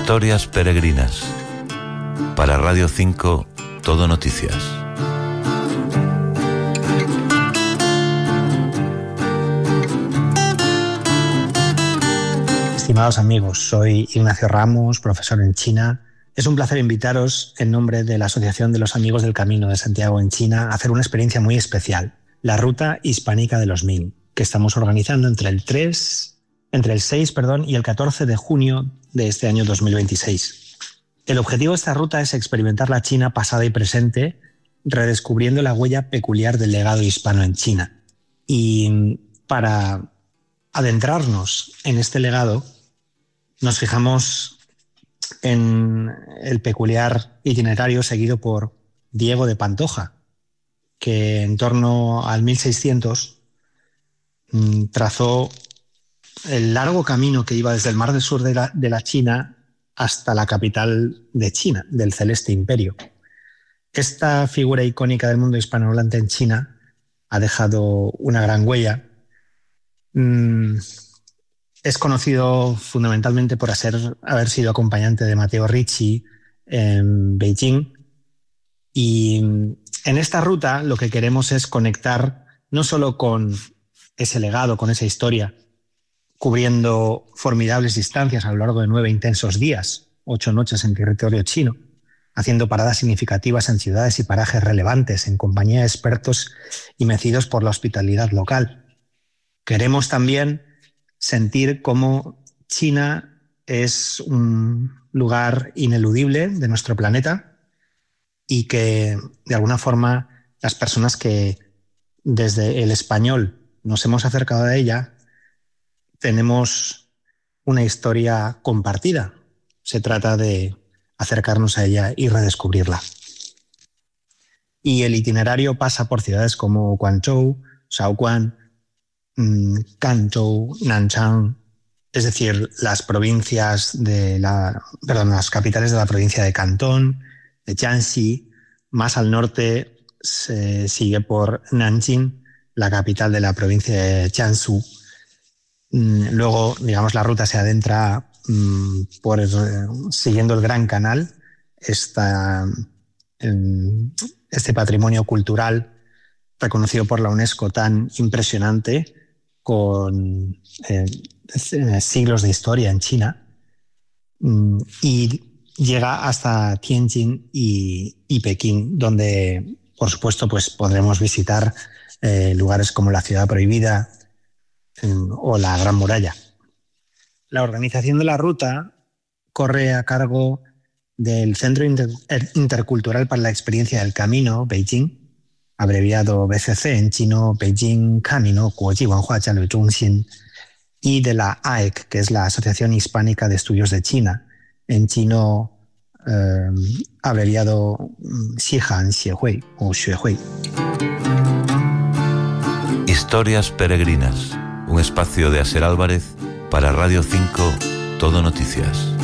Historias peregrinas. Para Radio 5, Todo Noticias. Estimados amigos, soy Ignacio Ramos, profesor en China. Es un placer invitaros, en nombre de la Asociación de los Amigos del Camino de Santiago en China, a hacer una experiencia muy especial, la Ruta Hispánica de los Ming, que estamos organizando entre el 6 y el 14 de junio de este año 2026. El objetivo de esta ruta es experimentar la China pasada y presente, redescubriendo la huella peculiar del legado hispano en China. Y para adentrarnos en este legado, nos fijamos en el peculiar itinerario seguido por Diego de Pantoja, que en torno al 1600 trazó el largo camino que iba desde el Mar del Sur de la China hasta la capital de China, del Celeste Imperio. Esta figura icónica del mundo hispanohablante en China ha dejado una gran huella. Es conocido fundamentalmente por haber sido acompañante de Matteo Ricci en Beijing. Y en esta ruta lo que queremos es conectar no solo con ese legado, con esa historia, cubriendo formidables distancias a lo largo de 9 intensos días, 8 noches en territorio chino, haciendo paradas significativas en ciudades y parajes relevantes, en compañía de expertos y mecidos por la hospitalidad local. Queremos también sentir cómo China es un lugar ineludible de nuestro planeta y que, de alguna forma, las personas que desde el español nos hemos acercado a ella tenemos una historia compartida. Se trata de acercarnos a ella y redescubrirla. Y el itinerario pasa por ciudades como Guangzhou, Shaoguan, Canzhou, Nanchang, es decir, las capitales de la provincia de Cantón, de Jiangxi. Más al norte se sigue por Nanjing, la capital de la provincia de Jiangsu. Luego, digamos, la ruta se adentra siguiendo el Gran Canal, este patrimonio cultural reconocido por la UNESCO tan impresionante, con siglos de historia en China, y llega hasta Tianjin y Pekín, donde, por supuesto, pues podremos visitar lugares como la Ciudad Prohibida o la Gran Muralla. La organización de la ruta corre a cargo del Centro Intercultural para la Experiencia del Camino, Beijing, abreviado BCC, en chino Beijing Camino Guoji Wenhua Jialui Zhongxin, y de la AEC, que es la Asociación Hispánica de Estudios de China, en chino abreviado Xihan Xiehui o Xuehui. Historias peregrinas, un espacio de Aser Álvarez para Radio 5, Todo Noticias.